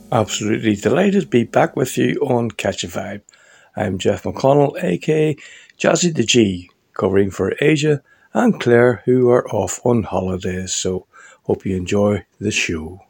Absolutely delighted to be back with you on Catch a Vibe. I'm Jeff McConnell, aka Jazzy the G, covering for Asia and Claire, who are off on holidays. So, hope you enjoy the show.